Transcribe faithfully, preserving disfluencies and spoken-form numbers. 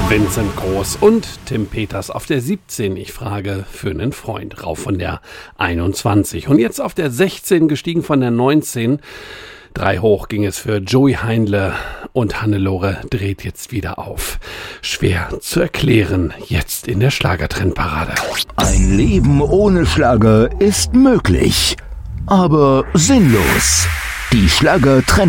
Vincent Groß und Tim Peters auf der siebzehn. Ich frage für einen Freund. Rauf von der einundzwanzig. Und jetzt auf der sechzehn, gestiegen von der neunzehn. Drei hoch ging es für Joey Heindle und Hannelore dreht jetzt wieder auf. Schwer zu erklären, jetzt in der Schlagertrendparade. Ein Leben ohne Schlager ist möglich, aber sinnlos. Die Schlagertrend